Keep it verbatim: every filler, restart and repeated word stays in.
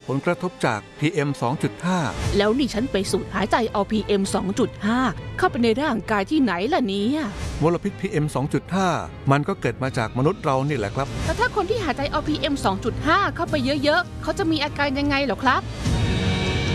ผลกระทบจาก พี เอ็ม สองจุดห้าแล้วนี่ฉันไปสูดหายใจเอา พี เอ็ม สองจุดห้า เข้าไปในร่างกายที่ไหนล่ะเนี่ยมลพิษ พี เอ็ม สองจุดห้า มันก็เกิดมาจากมนุษย์เรานี่แหละครับแต่ถ้าคนที่หายใจเอา พี เอ็ม สองจุดห้า เข้าไปเยอะๆเขาจะมีอาการยังไงเหรอครับ